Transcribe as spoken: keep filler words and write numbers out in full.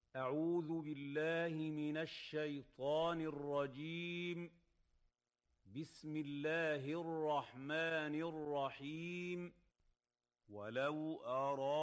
أعوذ بالله من الشيطان الرجيم. بسم الله الرحمن الرحيم. ولو أراد